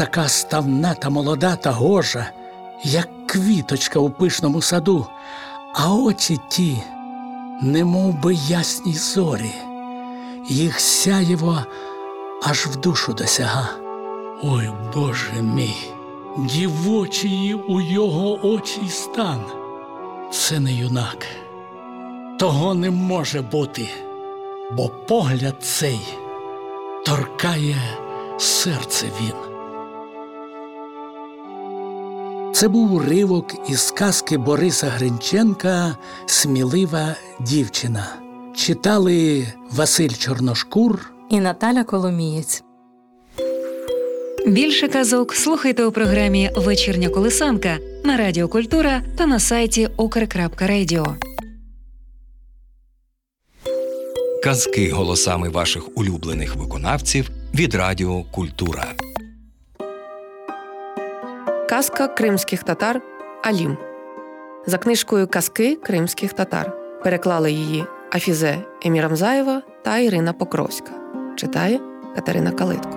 така ставна та молода та гожа, як квіточка у пишному саду, а очі ті, немов би ясні зорі, їх сяєво аж в душу досяга. Ой, Боже мій, дівочий у його очі стан. Це не юнак, того не може бути, бо погляд цей торкає серце він. Це був уривок із казки Бориса Гринченка «Смілива дівчина». Читали Василь Чорношкур і Наталя Коломієць. Більше казок слухайте у програмі «Вечірня колисанка» на Радіо Культура та на сайті ukr.radio. Казки голосами ваших улюблених виконавців від Радіо Культура. Казка кримських татар «Алім». За книжкою «Казки кримських татар» переклали її Афізе Емірамзаєва та Ірина Покровська. Читає Катерина Калитко.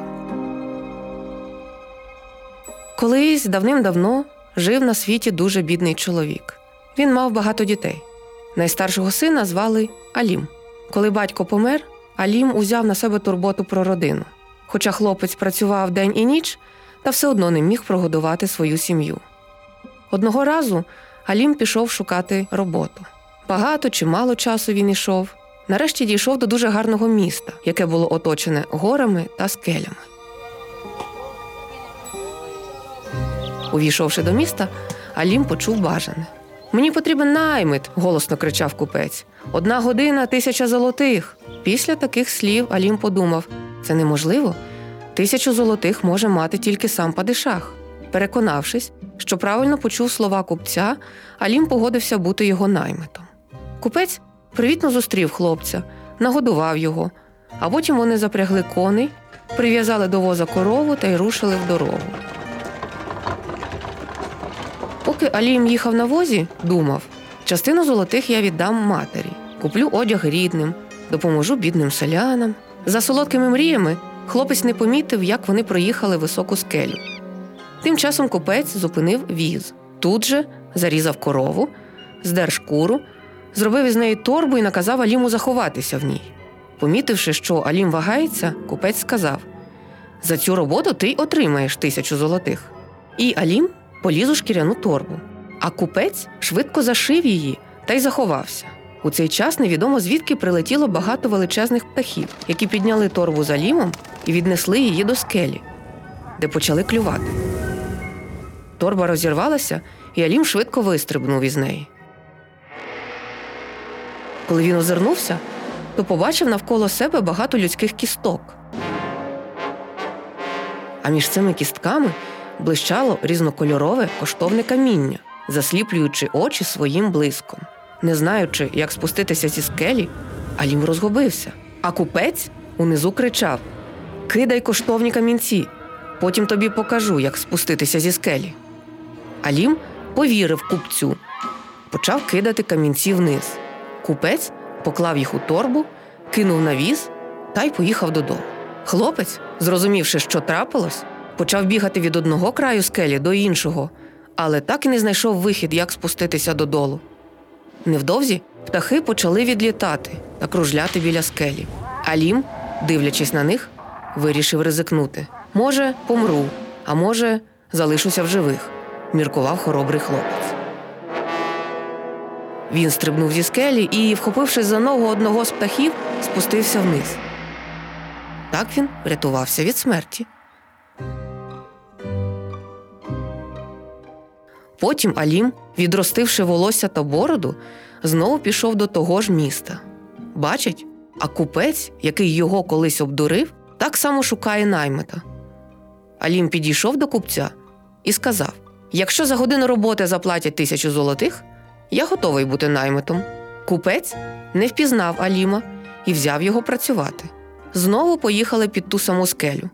Колись давним-давно жив на світі дуже бідний чоловік. Він мав багато дітей. Найстаршого сина звали Алім. Коли батько помер, Алім узяв на себе турботу про родину. Хоча хлопець працював день і ніч, та все одно не міг прогодувати свою сім'ю. Одного разу Алім пішов шукати роботу. Багато чи мало часу він ішов. Нарешті дійшов до дуже гарного міста, яке було оточене горами та скелями. Увійшовши до міста, Алім почув бажане. «Мені потрібен наймит!» – голосно кричав купець. «1 година – 1000 золотих!» Після таких слів Алім подумав – це неможливо. 1000 золотих може мати тільки сам падишах. Переконавшись, що правильно почув слова купця, Алім погодився бути його наймитом. Купець привітно зустрів хлопця, нагодував його, а потім вони запрягли коней, прив'язали до воза корову та й рушили в дорогу. Поки Алім їхав на возі, думав, частину золотих я віддам матері, куплю одяг рідним, допоможу бідним селянам. За солодкими мріями хлопець не помітив, як вони проїхали високу скелю. Тим часом купець зупинив віз. Тут же зарізав корову, здер шкуру, зробив із неї торбу і наказав Аліму заховатися в ній. Помітивши, що Алім вагається, купець сказав: «За цю роботу ти й отримаєш 1000 золотих». І Алім поліз у шкіряну торбу, а купець швидко зашив її та й заховався. У цей час невідомо звідки прилетіло багато величезних птахів, які підняли торбу з Алімом і віднесли її до скелі, де почали клювати. Торба розірвалася, і Алім швидко вистрибнув із неї. Коли він озирнувся, то побачив навколо себе багато людських кісток. А між цими кістками блищало різнокольорове коштовне каміння, засліплюючи очі своїм блиском. Не знаючи, як спуститися зі скелі, Алім розгубився. А купець унизу кричав: «Кидай коштовні камінці, потім тобі покажу, як спуститися зі скелі». Алім повірив купцю, почав кидати камінці вниз. Купець поклав їх у торбу, кинув на віз та й поїхав додому. Хлопець, зрозумівши, що трапилось, почав бігати від одного краю скелі до іншого, але так і не знайшов вихід, як спуститися додолу. Невдовзі птахи почали відлітати та кружляти біля скелі. Алім, дивлячись на них, вирішив ризикнути. «Може, помру, а може, залишуся в живих», – міркував хоробрий хлопець. Він стрибнув зі скелі і, вхопившись за ногу одного з птахів, спустився вниз. Так він врятувався від смерті. Потім Алім, відростивши волосся та бороду, знову пішов до того ж міста. Бачить, а купець, який його колись обдурив, так само шукає наймита. Алім підійшов до купця і сказав: «Якщо за годину роботи заплатять 1000 золотих, я готовий бути наймитом». Купець не впізнав Аліма і взяв його працювати. Знову поїхали під ту саму скелю.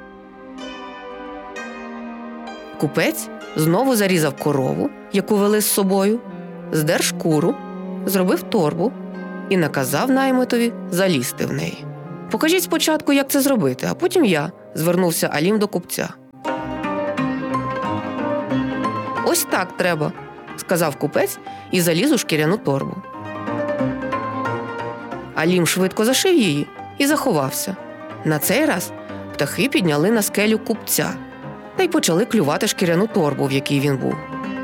Купець знову зарізав корову, яку вели з собою, здер шкуру, зробив торбу і наказав наймитові залізти в неї. «Покажіть спочатку, як це зробити, а потім я», – звернувся Алім до купця. Ось так треба, сказав купець і заліз у шкіряну торбу. Алім швидко зашив її і заховався. На цей раз птахи підняли на скелю купця та й почали клювати шкіряну торбу, в якій він був.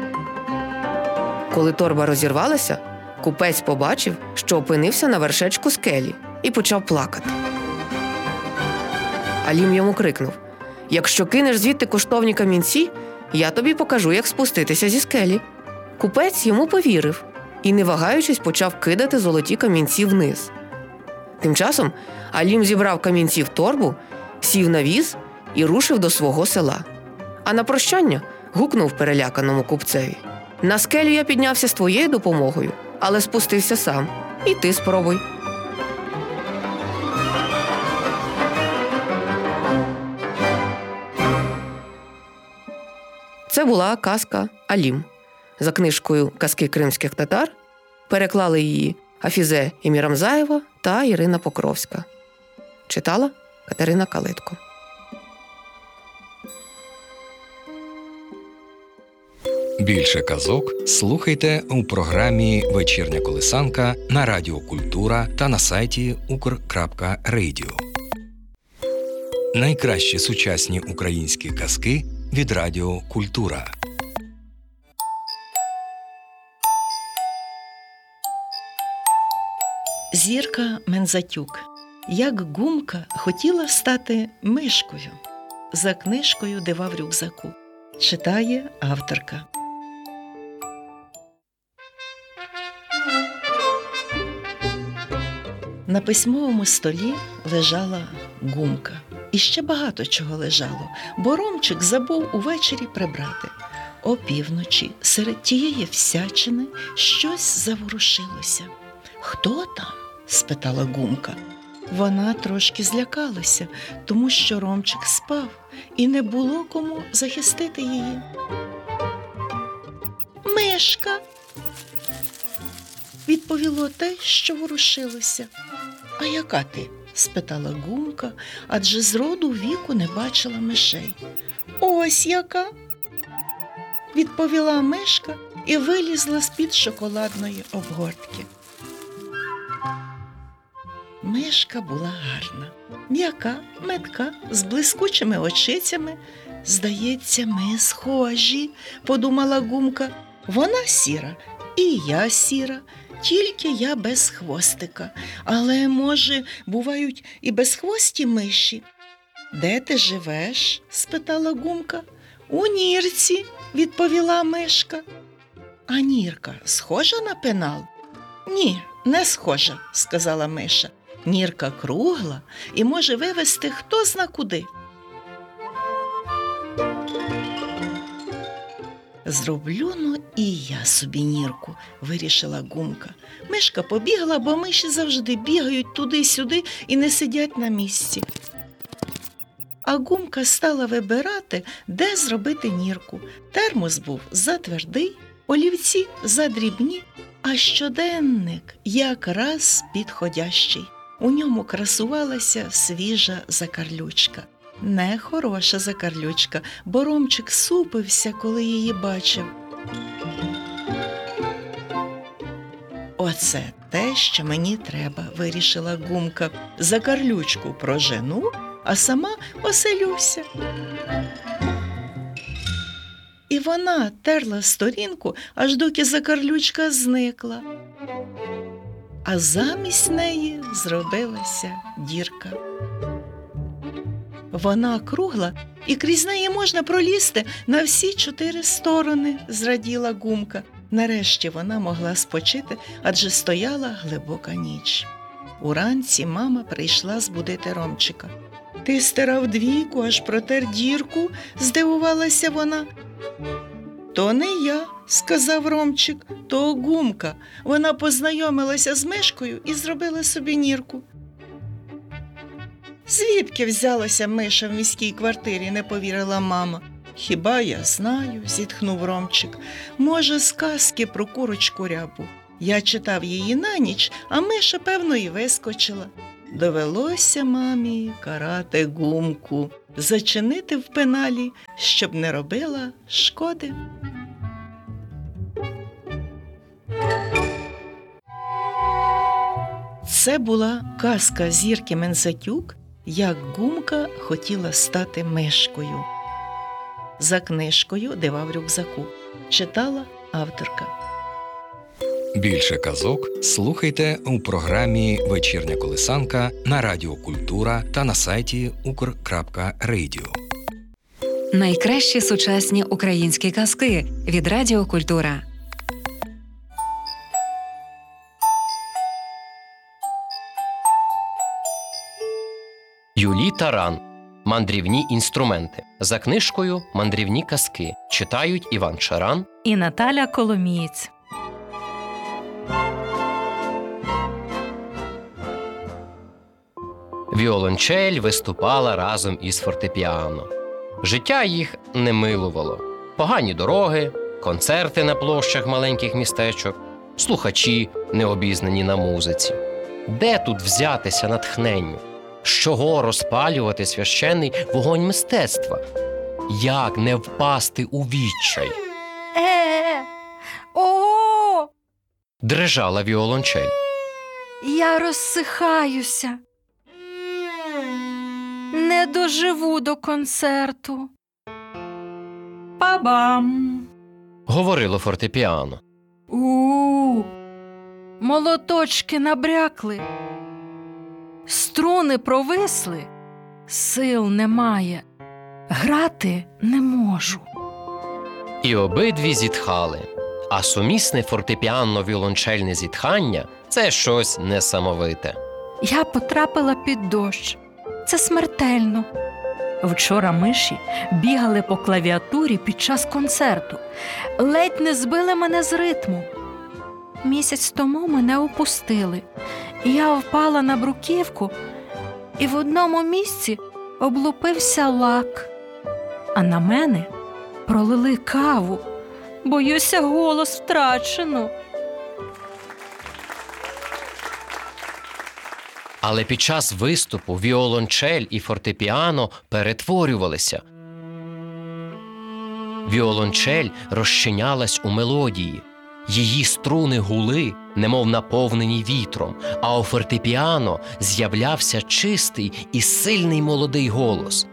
Коли торба розірвалася, купець побачив, що опинився на вершечку скелі і почав плакати. Алім йому крикнув: «Якщо кинеш звідти коштовні камінці, я тобі покажу, як спуститися зі скелі». Купець йому повірив і, не вагаючись, почав кидати золоті камінці вниз. Тим часом Алім зібрав камінці в торбу, сів на віз і рушив до свого села. А на прощання гукнув переляканому купцеві: «На скелю я піднявся з твоєю допомогою, але спустився сам. І ти спробуй». Це була казка «Алім». За книжкою «Казки кримських татар» переклали її Афізе Емірамзаєва та Ірина Покровська. Читала Катерина Калитко. Більше казок слухайте у програмі «Вечірня колисанка» на Радіо Культура та на сайті ukr.radio. Найкращі сучасні українські казки від Радіо Культура. Зірка Мензатюк. Як Гумка хотіла стати мишкою. За книжкою «Дива в рюкзаку». Читає авторка. На письмовому столі лежала Гумка. І ще багато чого лежало, бо Ромчик забув увечері прибрати. Опівночі серед тієї всячини щось заворушилося. «Хто там?» – спитала Гумка. Вона трошки злякалася, тому що Ромчик спав і не було кому захистити її. «Мишка!» – відповіло те, що ворушилося. «А яка ти?» – спитала Гумка, адже зроду віку не бачила мишей. «Ось яка!» – відповіла мишка і вилізла з-під шоколадної обгортки. Мишка була гарна, м'яка, метка, з блискучими очицями. «Здається, ми схожі», – подумала Гумка. «Вона сіра, і я сіра, тільки я без хвостика. Але, може, бувають і безхвості миші?» «Де ти живеш?» – спитала Гумка. «У нірці», – відповіла мишка. «А нірка схожа на пенал?» «Ні, не схожа», – сказала миша. «Нірка кругла і може вивести хто зна куди». «Зроблю-но і я собі нірку», – вирішила Гумка. Мишка побігла, бо миші завжди бігають туди-сюди і не сидять на місці. А Гумка стала вибирати, де зробити нірку. Термос був затвердий, олівці задрібні, а щоденник якраз підходящий. У ньому красувалася свіжа закарлючка. Нехороша закарлючка, бо Ромчик супився, коли її бачив. «Оце те, що мені треба», – вирішила Гумка. «Закарлючку прожену, а сама оселюся». І вона терла сторінку, аж доки закарлючка зникла. А замість неї зробилася дірка. Вона кругла, і крізь неї можна пролізти на всі 4 сторони, зраділа Гумка. Нарешті вона могла спочити, адже стояла глибока ніч. Уранці мама прийшла збудити Ромчика. «Ти стирав двійку, аж протер дірку?» – здивувалася вона. «То не я», – сказав Ромчик, – «то Гумка. Вона познайомилася з мишкою і зробила собі нірку». «Звідки взялася миша в міській квартирі?» – не повірила мама. «Хіба я знаю?» – зітхнув Ромчик. «Може, з казки про курочку Рябу. Я читав її на ніч, а миша, певно, і вискочила». Довелося мамі карати Гумку, зачинити в пеналі, щоб не робила шкоди. Це була казка Зірки Мензатюк, як Гумка хотіла стати мишкою. За книжкою «Дива в рюкзаку» читала авторка. Більше казок слухайте у програмі «Вечірня колисанка» на Радіо Культура та на сайті ukr.radio. Найкращі сучасні українські казки від Радіо Культура. Юлій Таран. Мандрівні інструменти. За книжкою «Мандрівні казки» читають Іван Шаран І Наталя Коломієць. Віолончель виступала разом із фортепіано. Життя їх не милувало. Погані дороги, концерти на площах маленьких містечок, слухачі, необізнані на музиці. Де тут взятися натхненню? З чого розпалювати священний вогонь мистецтва? Як не впасти у відчай? О! Дрижала віолончель. Я розсихаюся. Не доживу до концерту. Па-бам! Говорило фортепіано. Молоточки набрякли. Струни провисли. Сил немає. Грати не можу. І обидві зітхали. А сумісне фортепіано-віолончельне зітхання – це щось несамовите. Я потрапила під дощ. Це смертельно. Вчора миші бігали по клавіатурі під час концерту. Ледь не збили мене з ритму. Місяць тому мене опустили. Я впала на бруківку, і в одному місці облупився лак. А на мене пролили каву. Боюся, голос втрачено. Але під час виступу віолончель і фортепіано перетворювалися. Віолончель розчинялась у мелодії. Її струни гули, немов наповнені вітром, а у фортепіано з'являвся чистий і сильний молодий голос.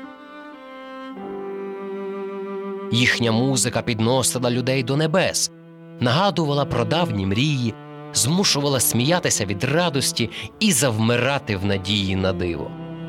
Їхня музика підносила людей до небес, нагадувала про давні мрії, змушувала сміятися від радості і завмирати в надії на диво.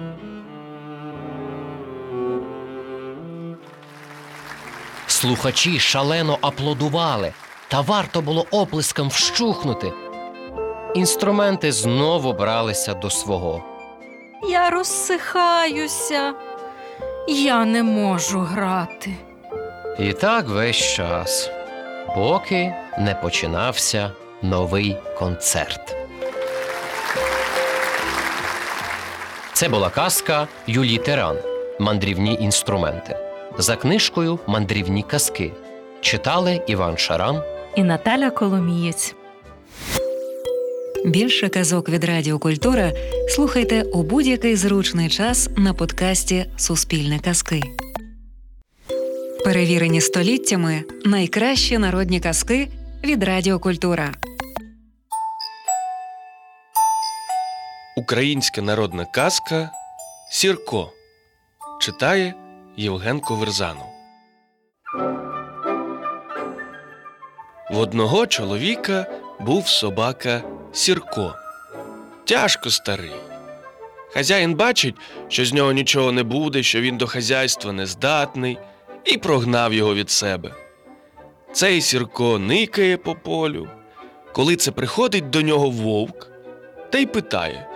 Слухачі шалено аплодували, та варто було оплескам вщухнути. Інструменти знову бралися до свого. Я розсихаюся. Я не можу грати. І так весь час, поки не починався новий концерт. Це була казка Юлії Таран «Мандрівні інструменти». За книжкою «Мандрівні казки» читали Іван Шаран І Наталя Коломієць. Більше казок від Радіо Культура слухайте у будь-який зручний час на подкасті «Суспільне казки». Перевірені століттями найкращі народні казки від Радіо Культура. Українська народна казка «Сірко». Читає Євген Коверзанов. В одного чоловіка був собака Сірко. Тяжко старий. Хазяїн бачить, що з нього нічого не буде, що він до хазяйства нездатний, і прогнав його від себе. Цей Сірко никає по полю. Коли це приходить до нього вовк, та й питає: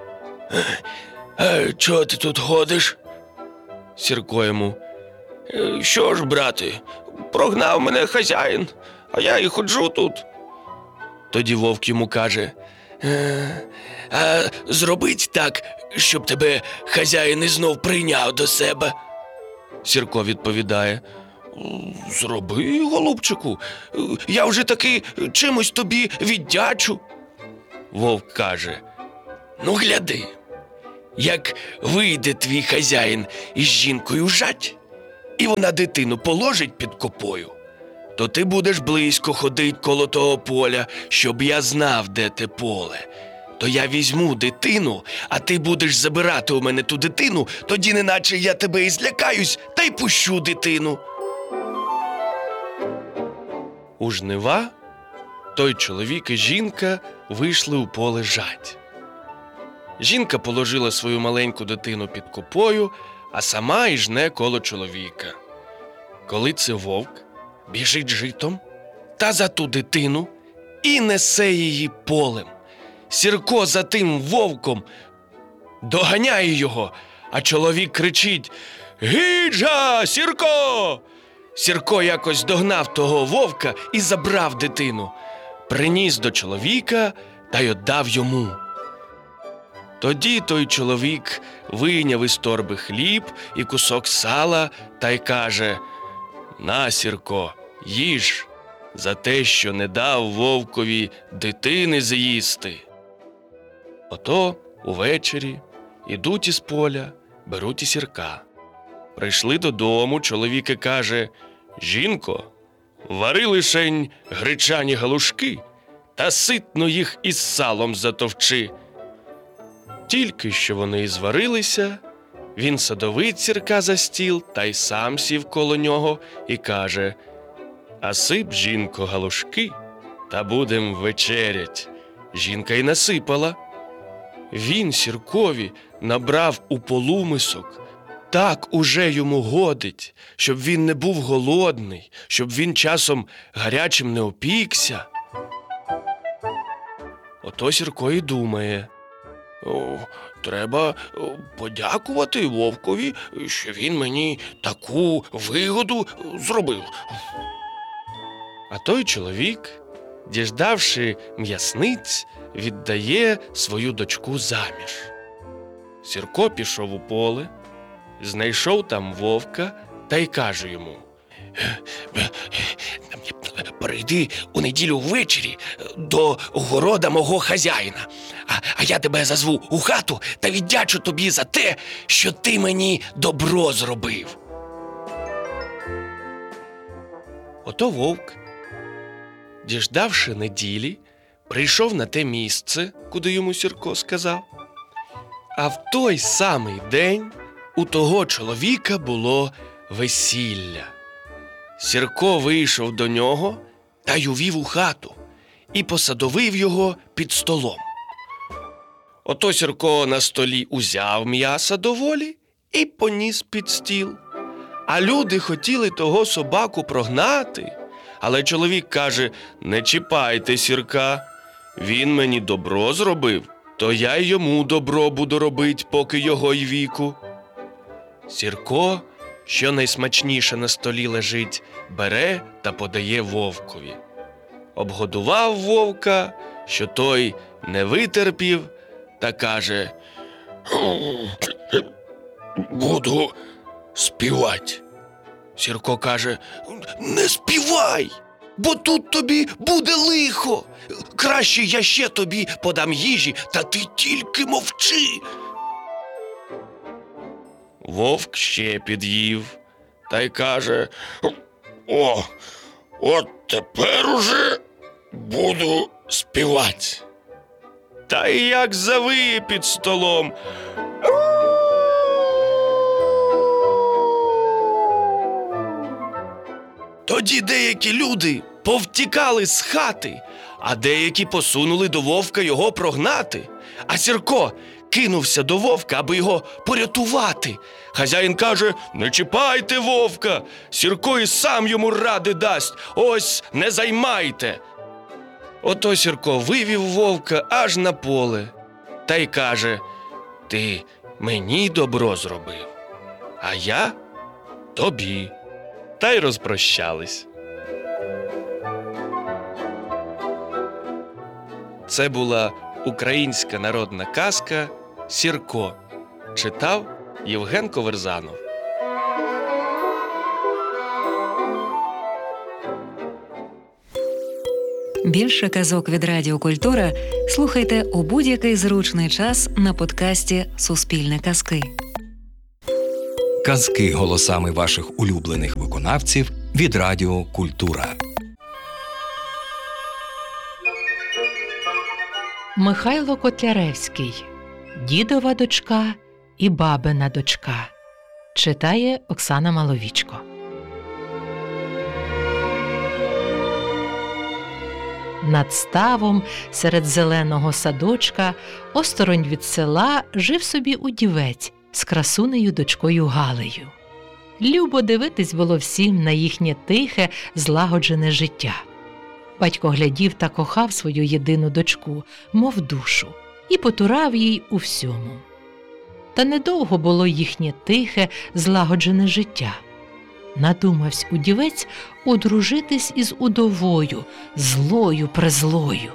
«Чого ти тут ходиш?» Сірко йому: «Що ж, брате, прогнав мене хазяїн, а я і ходжу тут». Тоді вовк йому каже: «А зробить так, щоб тебе хазяїн і знов прийняв до себе». Сірко відповідає: «Зроби, голубчику, я вже таки чимось тобі віддячу». Вовк каже: «Ну, гляди, як вийде твій хазяїн із жінкою жать, і вона дитину положить під копою, то ти будеш близько ходить коло того поля, щоб я знав, де те поле. то я візьму дитину, а ти будеш забирати у мене ту дитину, тоді неначе я тебе і злякаюсь, та й пущу дитину. У жнива той чоловік і жінка вийшли у поле жать. Жінка положила свою маленьку дитину під копою, а сама і жне коло чоловіка. Коли це вовк біжить житом та за ту дитину і несе її полем. Сірко за тим вовком доганяє його, а чоловік кричить: «Гіджа, Сірко!» Сірко якось догнав того вовка і забрав дитину, приніс до чоловіка та й віддав йому. Тоді той чоловік вийняв із торби хліб і кусок сала та й каже: «На, Сірко, їж за те, що не дав вовкові дитини з'їсти». Ото увечері ідуть із поля, беруть і Сірка. Прийшли додому, чоловік і каже: «Жінко, вари лишень гречані галушки та ситно їх із салом затовчи». Тільки що вони і зварилися, він садовить Сірка за стіл та й сам сів коло нього і каже: «А сип, жінко, галушки, та будем вечерять». Жінка й насипала. Він Сіркові набрав у полумисок, так уже йому годить, щоб він не був голодний, щоб він часом гарячим не опікся. Ото Сірко і думає: треба подякувати вовкові, що він мені таку вигоду зробив. А той чоловік, діждавши м'ясниць, віддає свою дочку заміж. Сірко пішов у поле, знайшов там вовка та й каже йому: «Прийди у неділю ввечері до города мого хазяїна, а я тебе зазву у хату та віддячу тобі за те, що ти мені добро зробив». Ото вовк, діждавши неділі, прийшов на те місце, куди йому Сірко сказав. А в той самий день у того чоловіка було весілля. Сірко вийшов до нього та й увів у хату і посадовив його під столом. Ото Сірко на столі узяв м'яса доволі і поніс під стіл. А люди хотіли того собаку прогнати, але чоловік каже: «Не чіпайте Сірка, він мені добро зробив, то я й йому добро буду робить, поки його й віку». Сірко, що найсмачніше на столі лежить, бере та подає вовкові. Обгодував вовка, що той не витерпів, та каже: «Буду співати». Сірко каже: «Не співай, бо тут тобі буде лихо. Краще я ще тобі подам їжі, та ти тільки мовчи». Вовк ще під'їв та й каже: «От тепер уже буду співати». Та й як завиє під столом: Тоді деякі люди повтікали з хати, а деякі посунули до вовка його прогнати. А Сірко кинувся до вовка, аби його порятувати. Хазяїн каже: «Не чіпайте вовка, Сірко і сам йому ради дасть, ось не займайте». Ото Сірко вивів вовка аж на поле та й каже: «Ти мені добро зробив, а я тобі». Та й розпрощались. Це була українська народна казка «Сірко». Читав Євген Коверзанов. Більше казок від Радіо Культура слухайте у будь-який зручний час на подкасті «Суспільне казки». Казки голосами ваших улюблених виконавців від Радіо Культура. Михайло Котляревський. Дідова дочка і бабина дочка. Читає Оксана Маловічко. Над ставом, серед зеленого садочка, осторонь від села, жив собі удівець з красунею дочкою Галею. Любо дивитись було всім на їхнє тихе, злагоджене життя. Батько глядів та кохав свою єдину дочку, мов душу, і потурав їй у всьому. Та недовго було їхнє тихе, злагоджене життя. Надумавсь удівець одружитись із удовою, злою-презлою.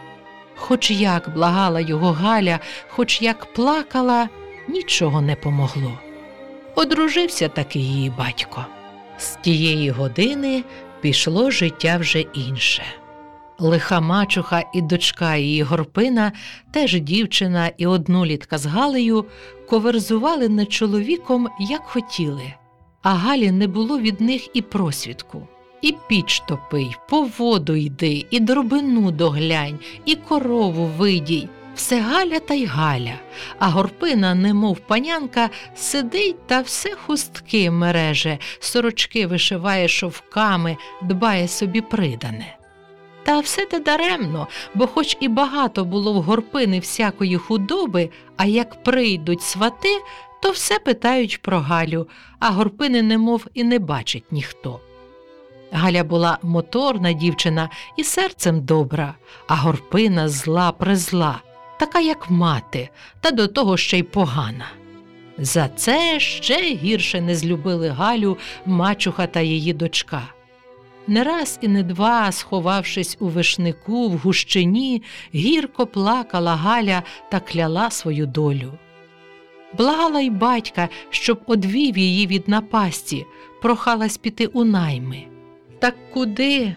Хоч як благала його Галя, хоч як плакала, нічого не помогло. Одружився таки її батько. З тієї години пішло життя вже інше. Лиха мачуха і дочка її Горпина, теж дівчина і однолітка з Галею, коверзували над чоловіком, як хотіли. А Галі не було від них і просвідку. І піч топи, по воду йди, і дробину доглянь, і корову видій. Все Галя та й Галя, а Горпина, немов панянка, сидить та все хустки мереже, сорочки вишиває шовками, дбає собі придане. Та все те даремно, бо хоч і багато було в Горпини всякої худоби, а як прийдуть свати, то все питають про Галю, а Горпини немов і не бачить ніхто. Галя була моторна дівчина і серцем добра, а Горпина зла-презла, така як мати, та до того ще й погана. За це ще гірше не злюбили Галю мачуха та її дочка. Не раз і не два, сховавшись у вишнику, в гущині, гірко плакала Галя та кляла свою долю. Благала й батька, щоб одвів її від напасті, прохалась піти у найми. Так куди?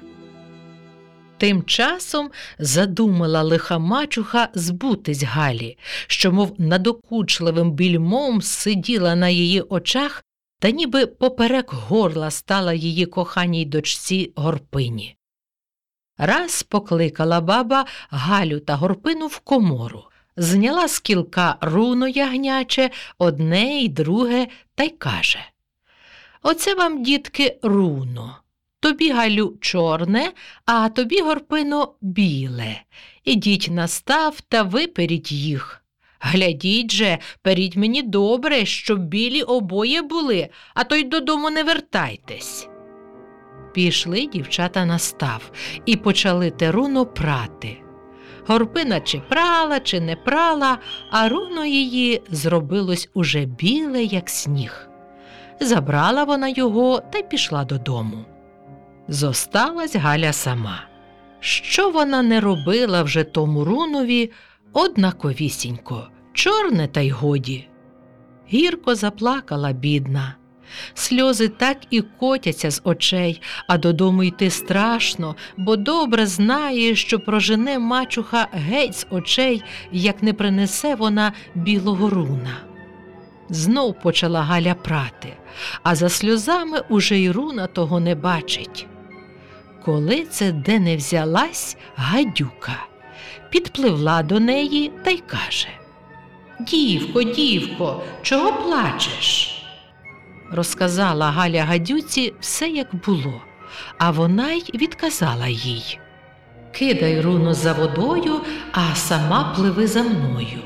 Тим часом задумала лиха мачуха збутись Галі, що, мов надокучливим більмом, сиділа на її очах та ніби поперек горла стала її коханій дочці Горпині. Раз покликала баба Галю та Горпину в комору, зняла з кілка руно ягняче, одне й друге, та й каже: «Оце вам, дітки, руно. Тобі, Галю, чорне, а тобі, Горпино, біле. Ідіть на став та виперіть їх. Глядіть же, періть мені добре, щоб білі обоє були, а то й додому не вертайтесь». Пішли дівчата на став і почали те руно прати. Горпина чи прала, чи не прала, а руно її зробилось уже біле, як сніг. Забрала вона його та й пішла додому. Зосталась Галя сама. Що вона не робила вже тому рунові, однаковісінько, чорне та й годі. Гірко заплакала бідна. Сльози так і котяться з очей, а додому йти страшно, бо добре знає, що прожене мачуха геть з очей, як не принесе вона білого руна. Знов почала Галя прати, а за сльозами уже й руна того не бачить. Коли це де не взялась гадюка, підпливла до неї та й каже: «Дівко, дівко, чого плачеш?» Розказала Галя гадюці все, як було, а вона й відказала їй: «Кидай руно за водою, а сама пливи за мною».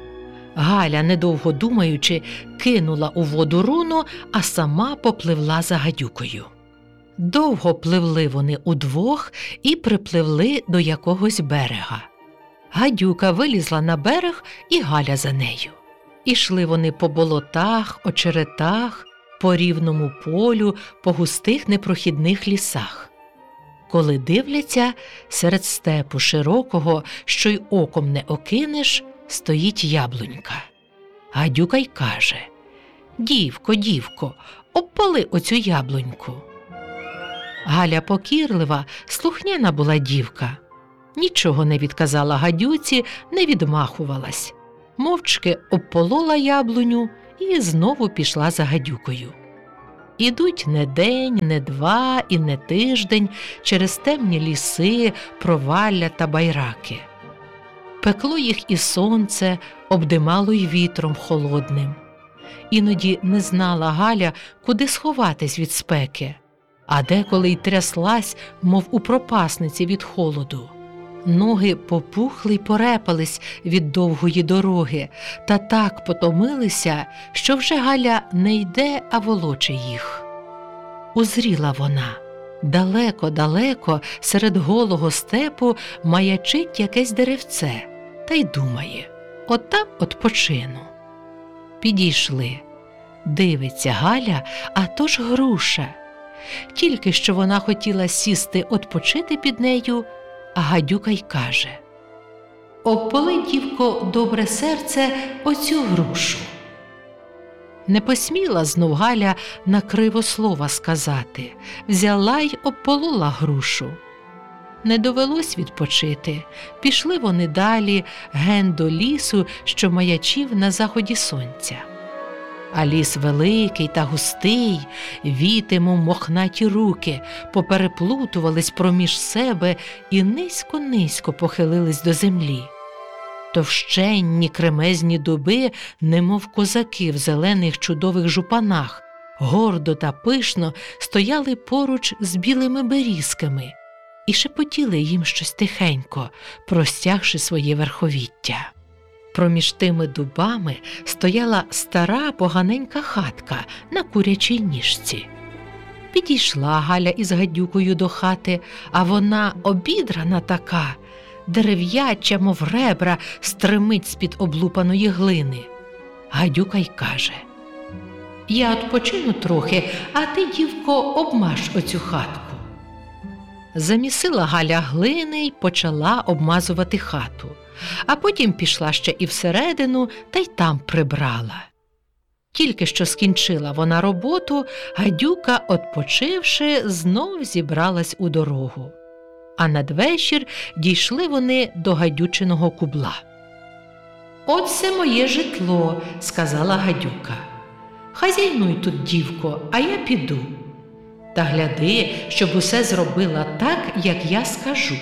Галя, недовго думаючи, кинула у воду руно, а сама попливла за гадюкою. Довго пливли вони удвох і припливли до якогось берега. Гадюка вилізла на берег, і Галя за нею. Ішли вони по болотах, очеретах, по рівному полю, по густих непрохідних лісах. Коли дивляться, серед степу широкого, що й оком не окинеш, стоїть яблунька. Гадюка й каже: «Дівко, дівко, обпали оцю яблуньку». Галя покірлива, слухняна була дівка. Нічого не відказала гадюці, не відмахувалась. Мовчки обполола яблуню і знову пішла за гадюкою. Ідуть не день, не два і не тиждень через темні ліси, провалля та байраки. Пекло їх і сонце, обдимало й вітром холодним. Іноді не знала Галя, куди сховатись від спеки, а деколи й тряслась, мов у пропасниці від холоду. Ноги попухли й порепались від довгої дороги, та так потомилися, що вже Галя не йде, а волоче їх. Узріла вона. Далеко-далеко серед голого степу маячить якесь деревце, та й думає, отам відпочину. Підійшли. Дивиться Галя, а то ж груша. Тільки що вона хотіла сісти відпочити під нею, а гадюка й каже: «Обполи, дівко, добре серце оцю грушу». Не посміла знов Галя на криво слова сказати, взяла й обполола грушу. Не довелось відпочити, пішли вони далі, ген до лісу, що маячив на заході сонця. А ліс великий та густий, віти, мов мохнаті руки, попереплутувались проміж себе і низько-низько похилились до землі. Товщенні кремезні дуби, немов козаки в зелених чудових жупанах, гордо та пишно стояли поруч з білими берізками і шепотіли їм щось тихенько, простягши своє верховіття. Проміж тими дубами стояла стара поганенька хатка на курячій ніжці. Підійшла Галя із гадюкою до хати, а вона обідрана така, дерев'яча, мов ребра, стримить з-під облупаної глини. Гадюка й каже: «Я відпочину трохи, а ти, дівко, обмаж оцю хатку». Замісила Галя глини й почала обмазувати хату, а потім пішла ще і всередину та й там прибрала. Тільки що скінчила вона роботу, гадюка, відпочивши, знов зібралась у дорогу. А надвечір дійшли вони до гадючиного кубла. «От це моє житло», – сказала гадюка. «Хазяйнуй тут, дівко, а я піду. Та гляди, щоб усе зробила так, як я скажу.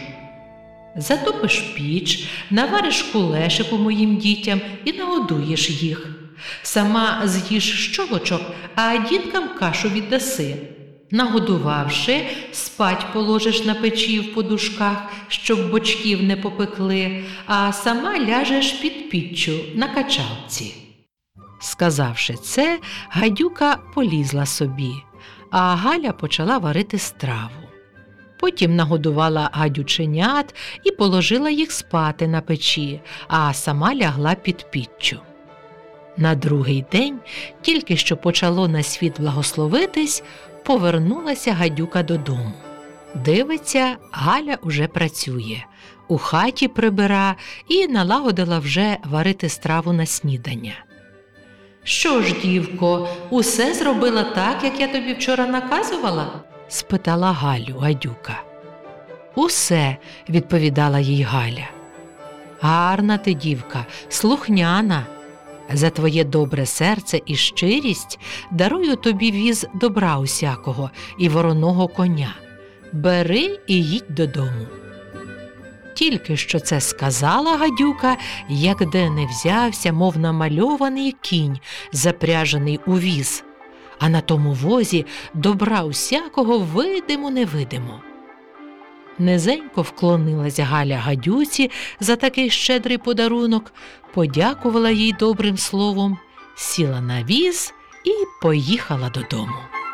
Затопиш піч, навариш кулешику моїм дітям і нагодуєш їх. Сама з'їш щолочок, а діткам кашу віддаси. Нагодувавши, спать положиш на печі в подушках, щоб бочків не попекли, а сама ляжеш під піччю на качалці». Сказавши це, гадюка полізла собі, а Галя почала варити страву. Потім нагодувала гадюченят і положила їх спати на печі, а сама лягла під піччю. На другий день, тільки що почало на світ благословитись, повернулася гадюка додому. Дивиться, Галя уже працює, у хаті прибира і налагодила вже варити страву на снідання. «Що ж, дівко, усе зробила так, як я тобі вчора наказувала?» – спитала Галю гадюка. «Усе», – відповідала їй Галя. «Гарна ти, дівка, слухняна. За твоє добре серце і щирість дарую тобі віз добра усякого і вороного коня. Бери і їдь додому». Тільки що це сказала гадюка, як де не взявся, мов намальований кінь, запряжений у віз, а на тому возі добра усякого видимо-невидимо. Низенько вклонилась Галя гадюці за такий щедрий подарунок, подякувала їй добрим словом, сіла на віз і поїхала додому.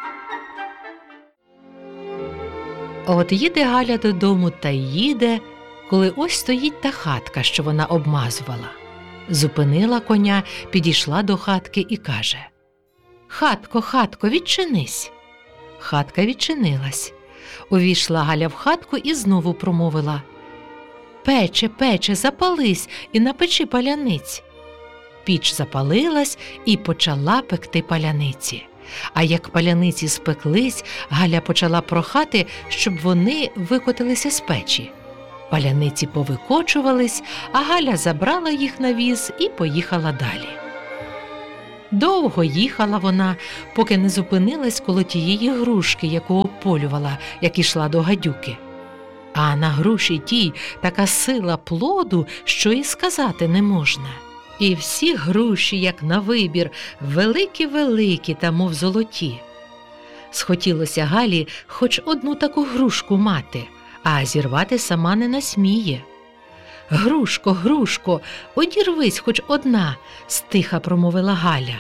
От їде Галя додому та їде, коли ось стоїть та хатка, що вона обмазувала. Зупинила коня, підійшла до хатки і каже: «Хатко, хатко, відчинись». Хатка відчинилась. Увійшла Галя в хатку і знову промовила: «Пече, пече, запались і напечи паляниць». Піч запалилась і почала пекти паляниці. А як паляниці спеклись, Галя почала прохати, щоб вони викотилися з печі. Паляниці повикочувались, а Галя забрала їх на віз і поїхала далі. Довго їхала вона, поки не зупинилась коло тієї грушки, яку обполювала, як ішла до гадюки. А на груші тій така сила плоду, що і сказати не можна. І всі груші, як на вибір, великі-великі та мов золоті. Схотілося Галі хоч одну таку грушку мати, а зірвати сама не насміє. «Грушко, грушко, одірвись хоч одна», – стиха промовила Галя.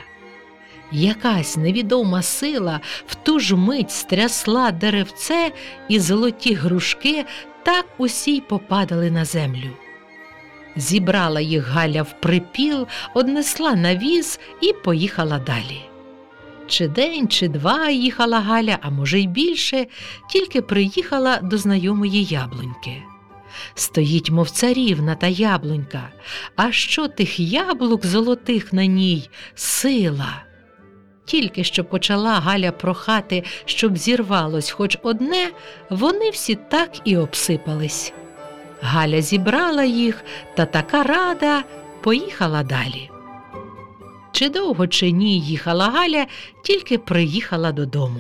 Якась невідома сила в ту ж мить стрясла деревце, і золоті грушки так усі й попадали на землю. Зібрала їх Галя в припіл, однесла на віз і поїхала далі. Чи день, чи два їхала Галя, а може й більше, тільки приїхала до знайомої яблуньки. Стоїть, мов царівна та яблунька, а що тих яблук золотих на ній – сила! Тільки що почала Галя прохати, щоб зірвалось хоч одне, вони всі так і обсипались. Галя зібрала їх, та така рада поїхала далі. Чи довго, чи ні їхала Галя, тільки приїхала додому.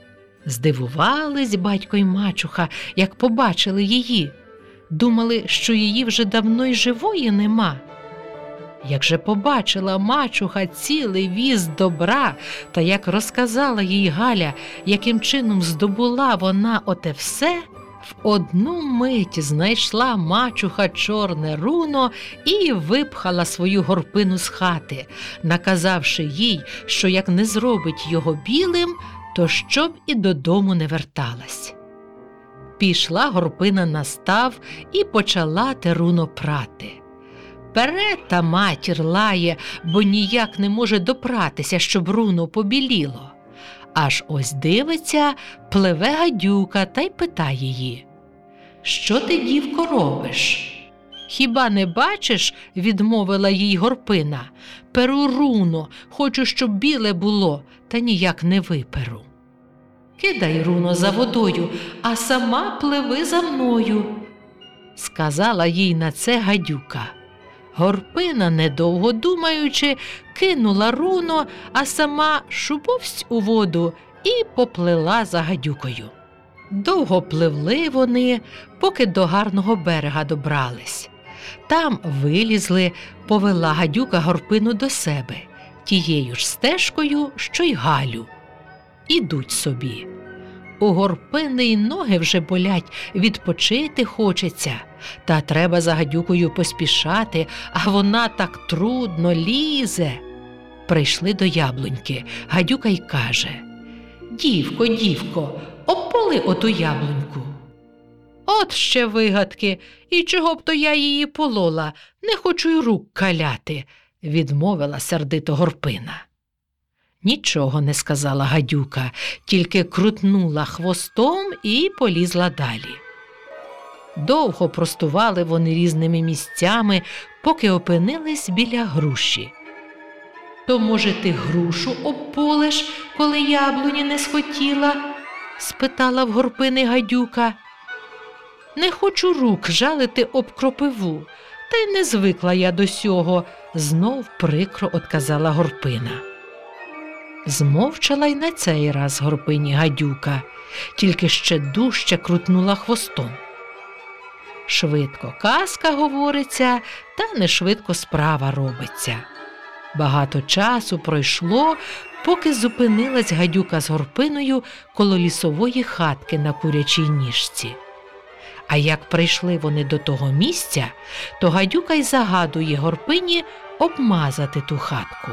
Здивувались батько й мачуха, як побачили її. Думали, що її вже давно й живої нема. Як же побачила мачуха цілий віз добра, та як розказала їй Галя, яким чином здобула вона оте все, в одну мить знайшла мачуха чорне руно і випхала свою горпину з хати, наказавши їй, що як не зробить його білим, то щоб і додому не верталась. Пішла горпина на став і почала те руно прати. Пере та матір лає, бо ніяк не може допратися, щоб руно побіліло. Аж ось дивиться, пливе гадюка та й питає її: «Що ти, дівко, робиш?» «Хіба не бачиш, – відмовила їй горпина, – перу руно, хочу, щоб біле було, та ніяк не виперу». «Кидай руно за водою, а сама пливи за мною», – сказала їй на це гадюка. Горпина, недовго думаючи, кинула руно, а сама шубовсть у воду і поплила за гадюкою. Довго пливли вони, поки до гарного берега добрались. Там вилізли, повела гадюка горпину до себе, тією ж стежкою, що й Галю. Ідуть собі. У горпини й ноги вже болять, відпочити хочеться. Та треба за гадюкою поспішати, а вона так трудно лізе. Прийшли до яблуньки. Гадюка й каже: «Дівко, дівко, обполи оту яблуньку». «От ще вигадки, і чого б то я її полола, не хочу й рук каляти», – відмовила сердито горпина. Нічого не сказала гадюка, тільки крутнула хвостом і полізла далі. Довго простували вони різними місцями, поки опинились біля груші. «То, може, ти грушу обполиш, коли яблуні не схотіла?» – спитала в горпини гадюка. «Не хочу рук жалити об кропиву, та й не звикла я до сього», – знов прикро одказала горпина. Змовчала й на цей раз горпині гадюка, тільки ще дужче крутнула хвостом. Швидко казка говориться, та не швидко справа робиться. Багато часу пройшло, поки зупинилась гадюка з горпиною коло лісової хатки на курячій ніжці. А як прийшли вони до того місця, то гадюка й загадує горпині обмазати ту хатку.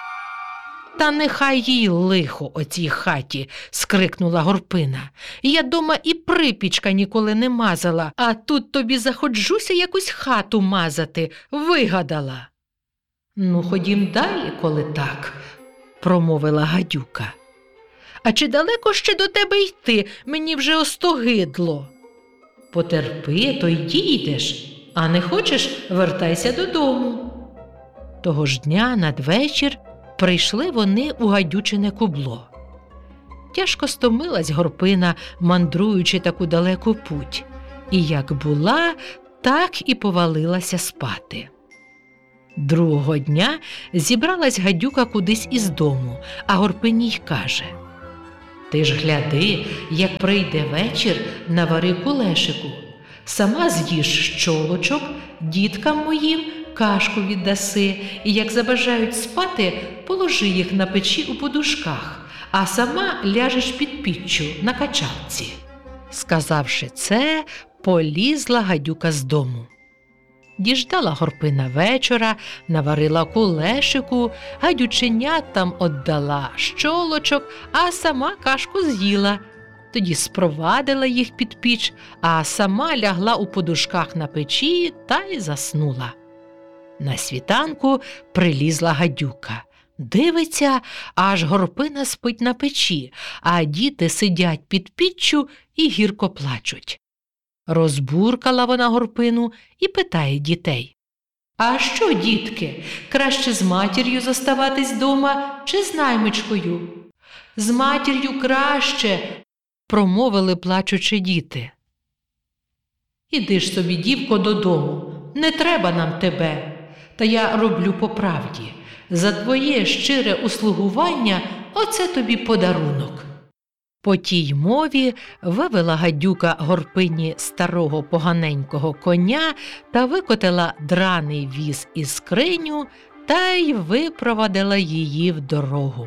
«Та нехай їй лихо оцій хаті!» – скрикнула горпина. «Я дома і припічка ніколи не мазала, а тут тобі заходжуся якусь хату мазати, вигадала». «Ну, ходім далі, коли так», – промовила гадюка. «А чи далеко ще до тебе йти? Мені вже остогидло». «Потерпи, то й дійдеш, а не хочеш – вертайся додому». Того ж дня надвечір прийшли вони у гадючине кубло. Тяжко стомилась горпина, мандруючи таку далеку путь, і як була, так і повалилася спати. Другого дня зібралась гадюка кудись із дому, а горпині й каже: «Ти ж гляди, як прийде вечір, навари кулешику, Сама з'їж щолочок, діткам моїм кашку віддаси, і як забажають спати, положи їх на печі у подушках, а сама ляжеш під піччю на качалці». Сказавши це, полізла гадюка з дому. Діждала Горпина вечора, наварила кулешику, гадюченятам оддала щолочок, а сама кашку з'їла. Тоді спровадила їх під піч, а сама лягла у подушках на печі та й заснула. На світанку прилізла гадюка. Дивиться, аж Горпина спить на печі, а діти сидять під піччю і гірко плачуть. Розбуркала вона Горпину і питає дітей: «А що, дітки, краще з матір'ю зоставатись дома чи з наймичкою?» «З матір'ю краще», – промовили плачучи діти. «Іди ж собі, дівко, додому, не треба нам тебе. Та я роблю по правді. За твоє щире услугування оце тобі подарунок». По тій мові вивела гадюка Горпині старого поганенького коня та викотила драний віз із скриню та й випровадила її в дорогу.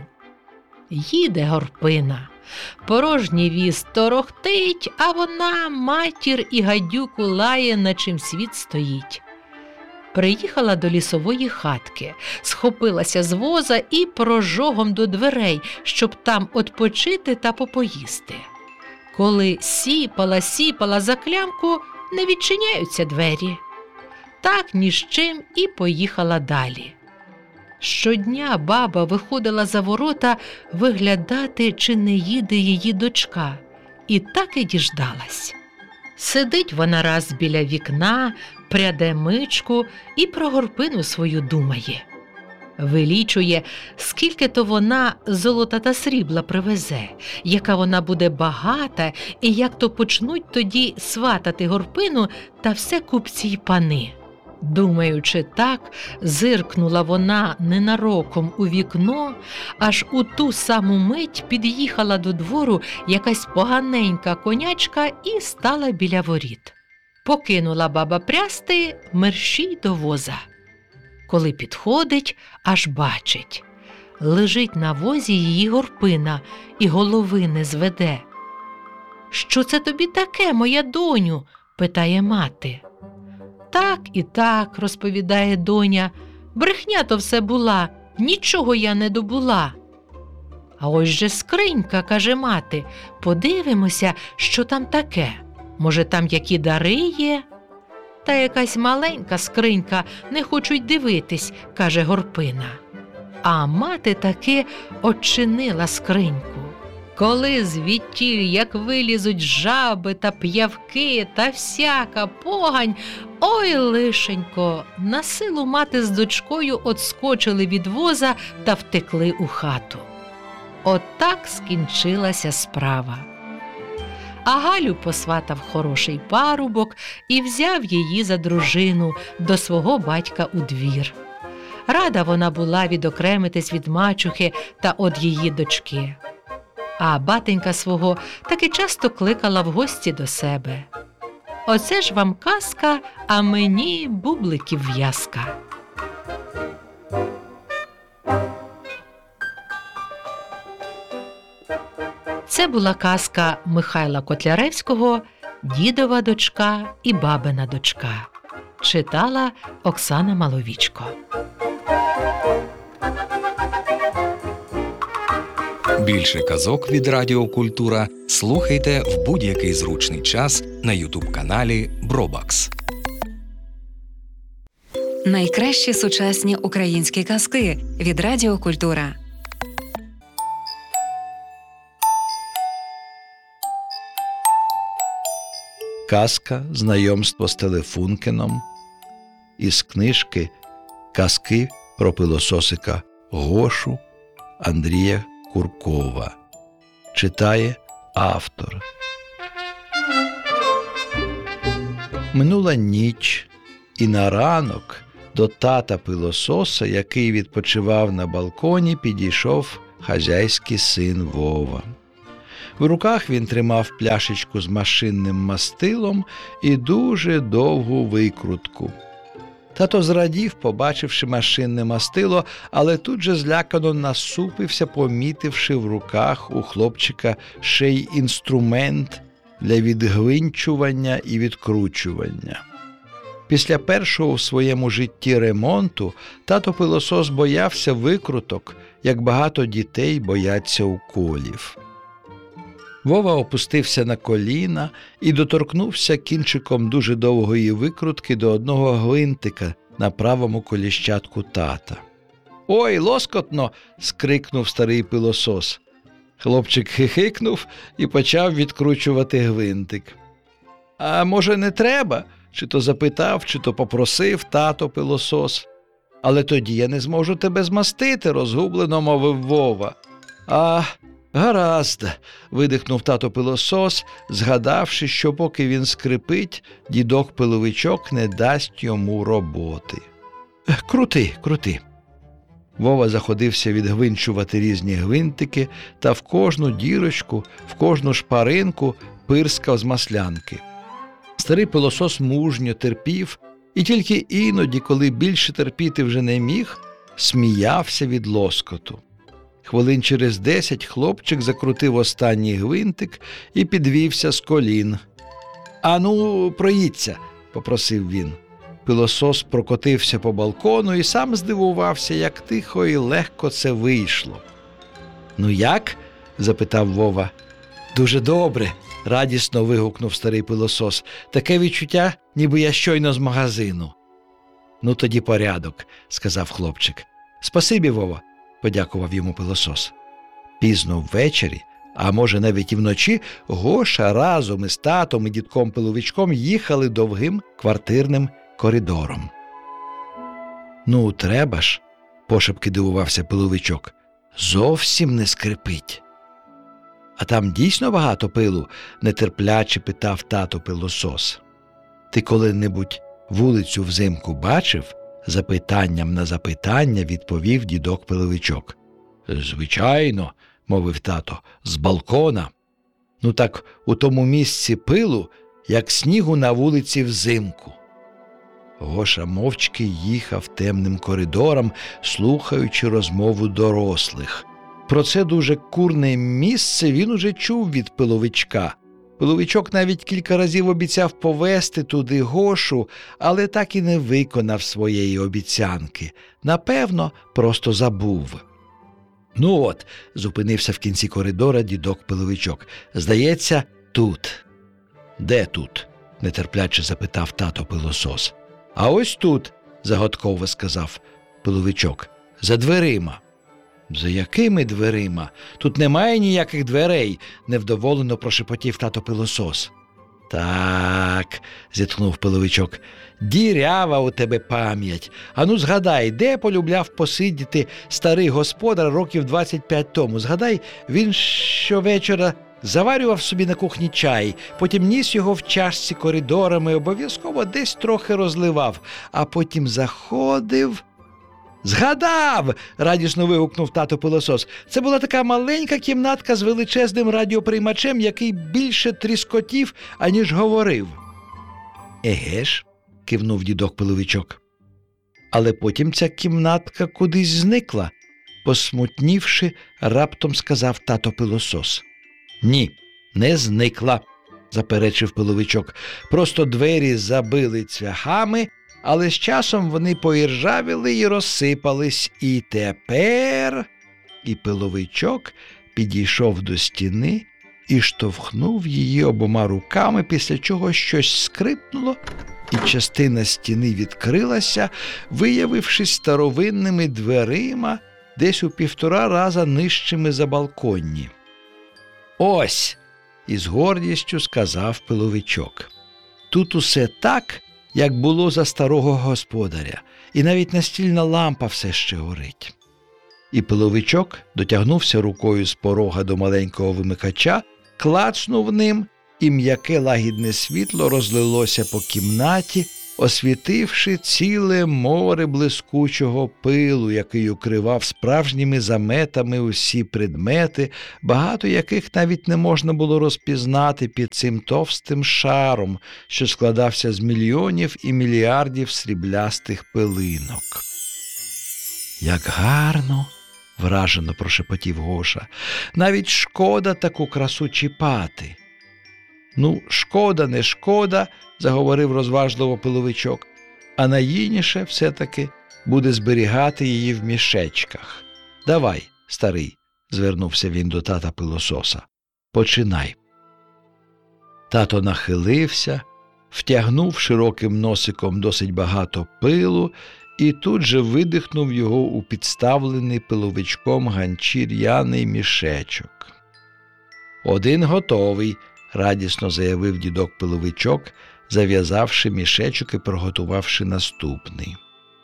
Їде Горпина. Порожній віз торохтить, а вона, матір і гадюку лає, на чим світ стоїть. Приїхала до лісової хатки, схопилася з воза і прожогом до дверей, щоб там отпочити та попоїсти. Коли сіпала за клямку, не відчиняються двері. Так ні з чим і поїхала далі. Щодня баба виходила за ворота виглядати, чи не їде її дочка, і так і діждалась. Сидить вона раз біля вікна, пряде мичку і про Горпину свою думає. Вилічує, скільки то вона золота та срібла привезе, яка вона буде багата, і як то почнуть тоді сватати Горпину та все купці й пани. Думаючи так, зиркнула вона ненароком у вікно, аж у ту саму мить під'їхала до двору якась поганенька конячка і стала біля воріт. Покинула баба прясти, мерщій до воза. Коли підходить, аж бачить. Лежить на возі її Горпина і голови не зведе. «Що це тобі таке, моя доню?» – питає мати. «Так і так», – розповідає доня, – «брехня то все була, нічого я не добула». «А ось же скринька», – каже мати, – «подивимося, що там таке. Може, там які дари є?» «Та якась маленька скринька, не хочу й дивитись», – каже Горпина. А мати таки очинила скриньку. Коли звідтіль, як вилізуть жаби та п'явки та всяка погань, ой, лишенько, на силу мати з дочкою отскочили від воза та втекли у хату. Отак скінчилася справа. А Галю посватав хороший парубок і взяв її за дружину до свого батька у двір. Рада вона була відокремитись від мачухи та од її дочки. А батенька свого таки часто кликала в гості до себе. Оце ж вам казка, а мені бубликів в'язка. Це була казка Михайла Котляревського «Дідова дочка і бабина дочка». Читала Оксана Маловічко. Більше казок від Радіо Культура слухайте в будь-який зручний час на ютуб-каналі Бробакс. Найкращі сучасні українські казки від Радіо Культура. Казка «Знайомство з Телефункеном» із книжки «Казки про пилососика Гошу» Андрія Куркова. Читає автор. Минула ніч, і на ранок до тата пилососа, який відпочивав на балконі, підійшов хазяйський син Вова. В руках він тримав пляшечку з машинним мастилом і дуже довгу викрутку. Тато зрадів, побачивши машинне мастило, але тут же злякано насупився, помітивши в руках у хлопчика ще й інструмент для відгвинчування і відкручування. Після першого в своєму житті ремонту тато-пилосос боявся викруток, як багато дітей бояться уколів. Вова опустився на коліна і доторкнувся кінчиком дуже довгої викрутки до одного гвинтика на правому коліщатку тата. «Ой, лоскотно!» – скрикнув старий пилосос. Хлопчик хихикнув і почав відкручувати гвинтик. «А може, не треба?» – чи то запитав, чи то попросив тато-пилосос. «Але тоді я не зможу тебе змастити», – розгублено мовив Вова. «Гаразд», – видихнув тато-пилосос, згадавши, що поки він скрипить, дідок-пиловичок не дасть йому роботи. Крути. Вова заходився відгвинчувати різні гвинтики та в кожну дірочку, в кожну шпаринку пирскав з маслянки. Старий пилосос мужньо терпів і тільки іноді, коли більше терпіти вже не міг, сміявся від лоскоту. Хвилин через 10 хлопчик закрутив останній гвинтик і підвівся з колін. «Ану, проїдься», – попросив він. Пилосос прокотився по балкону і сам здивувався, як тихо і легко це вийшло. «Ну як?» – запитав Вова. «Дуже добре», – радісно вигукнув старий пилосос. «Таке відчуття, ніби я щойно з магазину». «Ну тоді порядок», – сказав хлопчик. «Спасибі, Вова», – подякував йому пилосос. Пізно ввечері, а може навіть і вночі, Гоша разом із татом і дідком-пиловичком їхали довгим квартирним коридором. «Ну, треба ж», – пошепки дивувався пиловичок, – «зовсім не скрипить». «А там дійсно багато пилу?» – нетерпляче питав тато-пилосос. «Ти коли-небудь вулицю взимку бачив?» – запитанням на запитання відповів дідок-пиловичок. «Звичайно», – мовив тато, – «з балкона». «Ну так у тому місці пилу, як снігу на вулиці взимку». Гоша мовчки їхав темним коридором, слухаючи розмову дорослих. Про це дуже курне місце він уже чув від пиловичка. Пиловичок навіть кілька разів обіцяв повезти туди Гошу, але так і не виконав своєї обіцянки. Напевно, просто забув. «Ну от», – зупинився в кінці коридора дідок-пиловичок, – «здається, тут». «Де тут?» – нетерпляче запитав тато-пилосос. «А ось тут», – загадково сказав пиловичок, – «за дверима». «За якими дверима? Тут немає ніяких дверей», – невдоволено прошепотів тато-пилосос. «Так», – зітхнув пиловичок, – «дірява у тебе пам'ять. Ану згадай, де полюбляв посидіти старий господар років 25 тому. Згадай, він щовечора заварював собі на кухні чай, потім ніс його в чашці коридорами, обов'язково десь трохи розливав, а потім заходив...» «Згадав!» – радісно вигукнув тато-пилосос. «Це була така маленька кімнатка з величезним радіоприймачем, який більше тріскотів, аніж говорив». «Еге ж», – кивнув дідок-пиловичок. Але потім ця кімнатка кудись зникла, посмутнівши, раптом сказав тато-пилосос. «Ні, не зникла», – заперечив пиловичок. «Просто двері забили цвяхами, але з часом вони поіржавіли і розсипались. І тепер...» І пиловичок підійшов до стіни і штовхнув її обома руками, після чого щось скрипнуло, і частина стіни відкрилася, виявившись старовинними дверима, десь у 1,5 рази нижчими за балконні. «Ось!» – із гордістю сказав пиловичок. «Тут усе так, як було за старого господаря, і навіть настільна лампа все ще горить». І пиловичок дотягнувся рукою з порога до маленького вимикача, клацнув ним, і м'яке лагідне світло розлилося по кімнаті, освітивши ціле море блискучого пилу, який укривав справжніми заметами усі предмети, багато яких навіть не можна було розпізнати під цим товстим шаром, що складався з мільйонів і мільярдів сріблястих пилинок. «Як гарно!» – вражено прошепотів Гоша. «Навіть шкода таку красу чіпати». «Ну, шкода, не шкода», – заговорив розважливо пиловичок, «а найгідніше все-таки буде зберігати її в мішечках. Давай, старий», – звернувся він до тата пилососа, – «починай». Тато нахилився, втягнув широким носиком досить багато пилу і тут же видихнув його у підставлений пиловичком ганчір'яний мішечок. «Один готовий», – радісно заявив дідок пиловичок, зав'язавши мішечок і приготувавши наступний.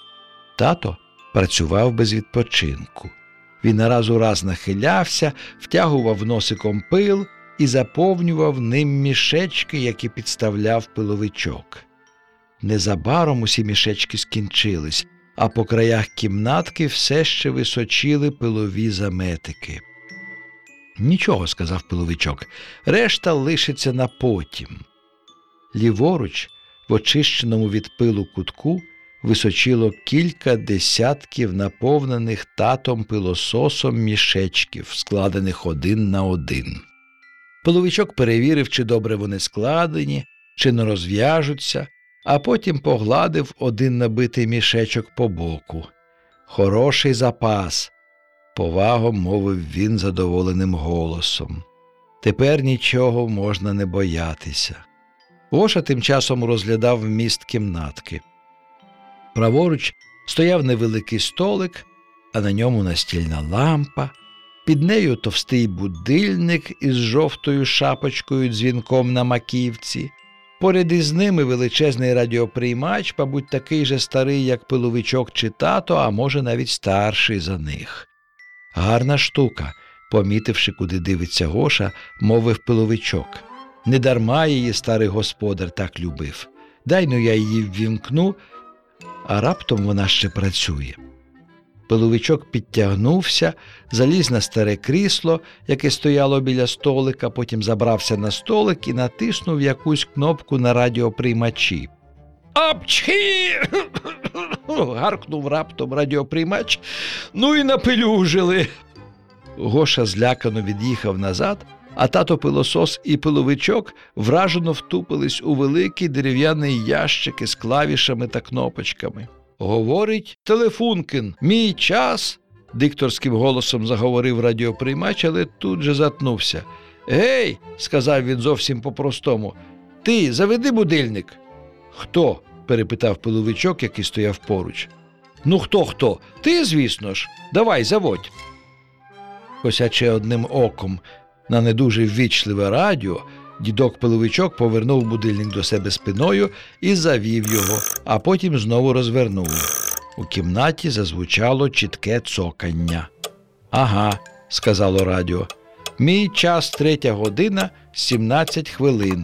Тато працював без відпочинку. Він раз у раз нахилявся, втягував носиком пил і заповнював ним мішечки, які підставляв пиловичок. Незабаром усі мішечки скінчились, а по краях кімнатки все ще височили пилові заметики. «Нічого», – сказав пиловичок, – «решта лишиться на потім». Ліворуч, в очищеному від пилу кутку, височило кілька десятків наповнених татом пилососом мішечків, складених один на один. Пиловичок перевірив, чи добре вони складені, чи не розв'яжуться, а потім погладив один набитий мішечок по боку. «Хороший запас», – повагом мовив він задоволеним голосом. «Тепер нічого можна не боятися». Гоша тим часом розглядав вміст кімнатки. Праворуч стояв невеликий столик, а на ньому настільна лампа, під нею товстий будильник із жовтою шапочкою-дзвінком на маківці, поряд із ними величезний радіоприймач, мабуть, такий же старий, як пиловичок чи тато, а може навіть старший за них. «Гарна штука», – помітивши, куди дивиться Гоша, мовив пиловичок. «Недарма її старий господар так любив. Дай-но я її ввімкну, а раптом вона ще працює». Пиловичок підтягнувся, заліз на старе крісло, яке стояло біля столика, потім забрався на столик і натиснув якусь кнопку на радіоприймачі. «Апчхі!» – гаркнув раптом радіоприймач. «Ну і напелюжили!» Гоша злякано від'їхав назад, а тато пилосос і пиловичок вражено втупились у великий дерев'яний ящик із клавішами та кнопочками. «Говорить Телефункін, мій час!» – дикторським голосом заговорив радіоприймач, але тут же затнувся. «Гей!» – сказав він зовсім по-простому. «Ти заведи будильник!» «Хто?» – перепитав пиловичок, який стояв поруч. «Ну хто? Ти, звісно ж. Давай, заводь!» Косячи одним оком на не дуже ввічливе радіо, дідок пиловичок повернув будильник до себе спиною і завів його, а потім знову розвернув. У кімнаті зазвучало чітке цокання. «Ага», – сказало радіо, – «мій час 3 година 17 хвилин».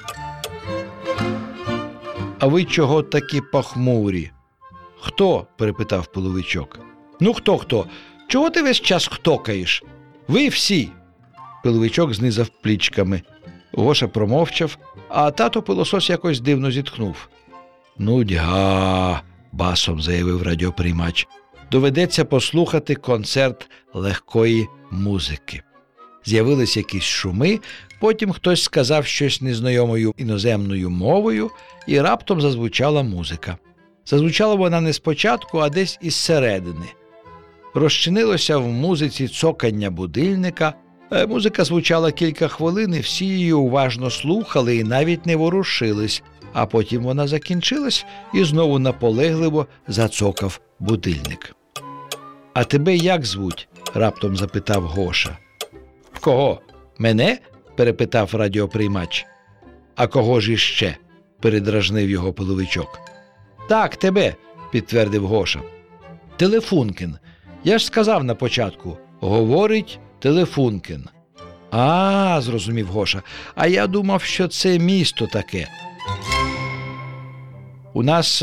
«А ви чого такі похмурі?» «Хто?» – перепитав пиловичок. «Ну хто? Чого ти весь час хтокаєш? Ви всі!» Пиловичок знизав плічками. Гоша промовчав, а тато пилосос якось дивно зітхнув. «Нудьга!» – басом заявив радіоприймач. «Доведеться послухати концерт легкої музики». З'явились якісь шуми, потім хтось сказав щось незнайомою іноземною мовою, і раптом зазвучала музика. Зазвучала вона не спочатку, а десь із середини. Розчинилося в музиці цокання будильника. Музика звучала кілька хвилин, і всі її уважно слухали і навіть не ворушились, а потім вона закінчилась і знову наполегливо зацокав будильник. «А тебе як звуть?» – раптом запитав Гоша. «Кого? Мене?» – перепитав радіоприймач. «А кого ж іще?» – передражнив його пиловичок. «Так, тебе», – підтвердив Гоша. «Телефункін. Я ж сказав на початку. Говорить Телефункін». «А, – зрозумів Гоша, – а я думав, що це місто таке». У нас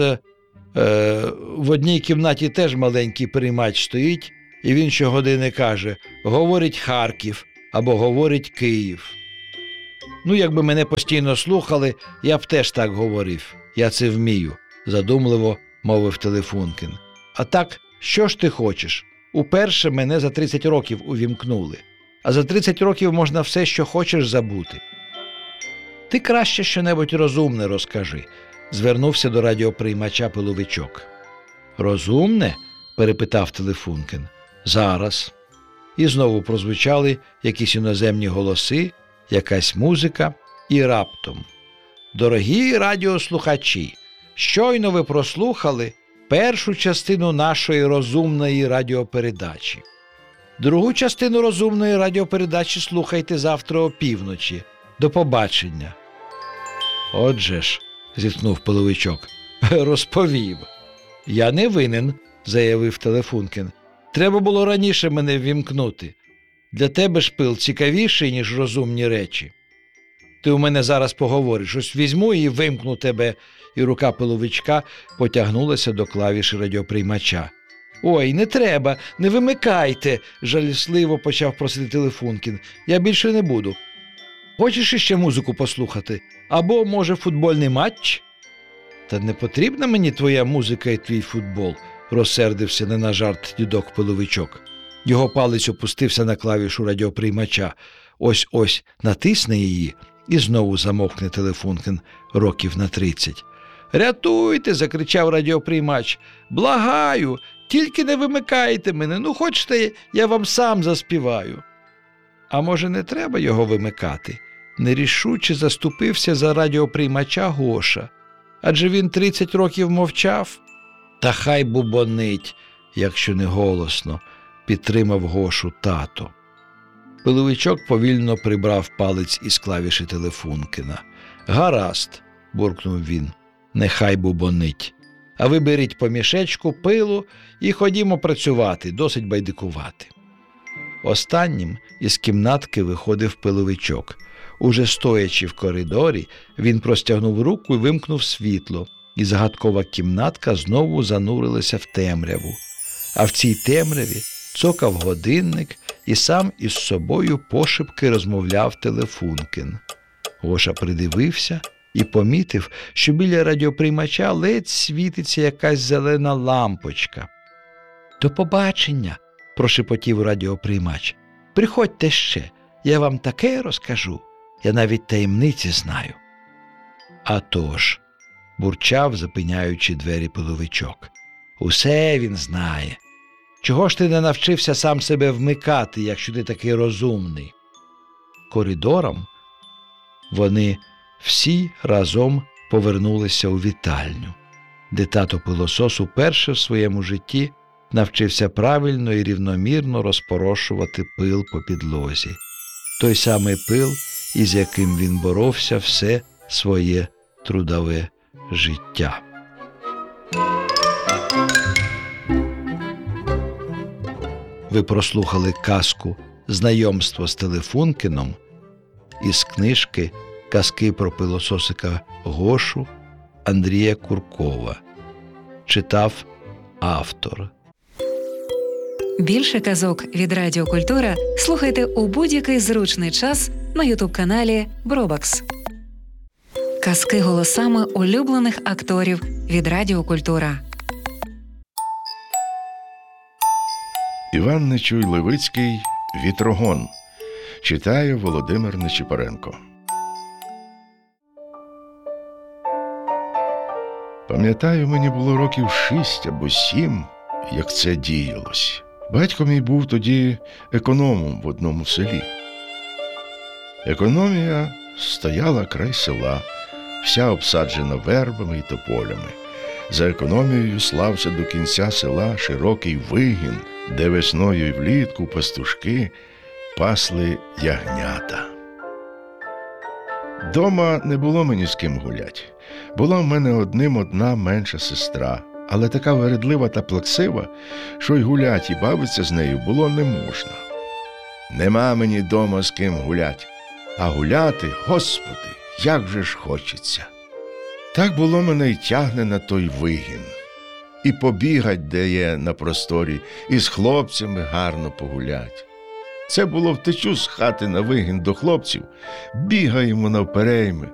в одній кімнаті теж маленький приймач стоїть, і він щогодини каже: говорить Харків або говорить Київ. Ну, якби мене постійно слухали, я б теж так говорив. Я це вмію, задумливо мовив Телефункін. А так, що ж ти хочеш? Уперше мене за 30 років увімкнули. А за 30 років можна все, що хочеш, забути. Ти краще щонебудь розумне розкажи, звернувся до радіоприймача Пиловичок. Розумне? Перепитав Телефункін. Зараз. І знову прозвучали якісь іноземні голоси, якась музика, і раптом: дорогі радіослухачі, щойно ви прослухали першу частину нашої розумної радіопередачі. Другу частину розумної радіопередачі слухайте завтра опівночі. До побачення. Отже ж, зітхнув Пиловичок, розповів. Я не винен, заявив Телефункін. Треба було раніше мене ввімкнути. Для тебе ж, Пил, цікавіший, ніж розумні речі. Ти у мене зараз поговориш, ось візьму і вимкну тебе. І рука Пиловичка потягнулася до клавіші радіоприймача. Ой, не треба, не вимикайте, жалісливо почав просити Телефункін. Я більше не буду. Хочеш іще музику послухати? Або, може, футбольний матч? Та не потрібна мені твоя музика і твій футбол, розсердився не на жарт дідок Пиловичок. Його палець опустився на клавішу радіоприймача. Ось-ось натисне її, і знову замовкне Телефункін років на 30. «Рятуйте!» – закричав радіоприймач. «Благаю! Тільки не вимикайте мене! Ну, хочете, я вам сам заспіваю!» А може, не треба його вимикати? Нерішуче заступився за радіоприймача Гоша. Адже він 30 років мовчав. Та хай бубонить, якщо не голосно, підтримав Гошу тато. Пиловичок повільно прибрав палець із клавіші Телефункіна. «Гаразд», – буркнув він, – «нехай бубонить. А ви беріть по мішечку пилу і ходімо працювати, досить байдикувати». Останнім із кімнатки виходив Пиловичок. Уже стоячи в коридорі, він простягнув руку і вимкнув світло, і загадкова кімнатка знову занурилася в темряву. А в цій темряві цокав годинник і сам із собою пошепки розмовляв Телефункін. Гоша придивився і помітив, що біля радіоприймача ледь світиться якась зелена лампочка. «До побачення!» – прошепотів радіоприймач. «Приходьте ще, я вам таке розкажу, я навіть таємниці знаю». «А тож», – бурчав, запиняючи двері Пиловичок, – «усе він знає. Чого ж ти не навчився сам себе вмикати, якщо ти такий розумний?» Коридором вони всі разом повернулися у вітальню, де тато Пилосос уперше в своєму житті навчився правильно і рівномірно розпорошувати пил по підлозі. Той самий пил, із яким він боровся все своє трудове життя. Ви прослухали казку «Знайомство з Телефункіном» із книжки «Казки про пилососика Гошу» Андрія Куркова. Читав автор. Більше казок від Радіо Культура слухайте у будь-який зручний час на ютуб-каналі Бробакс. Казки голосами улюблених акторів від Радіо Культура. Іван Нечуй-Левицький «Вітрогон». Читає Володимир Нечипоренко. Пам'ятаю, мені було років 6 або 7, як це діялось. Батько мій був тоді економом в одному селі. Економія стояла край села, вся обсаджена вербами й тополями. За економією слався до кінця села широкий вигін, де весною й влітку пастушки пасли ягнята. Дома не було мені з ким гулять. Була в мене одна менша сестра, але така вередлива та плаксива, що й гулять і бавитися з нею було не можна. Нема мені дома з ким гулять, а гуляти, Господи, як же ж хочеться. Так було мене й тягне на той вигін. І побігать, де є на просторі, і з хлопцями гарно погулять. Це було втечу з хати на вигін до хлопців, бігаємо навперейми,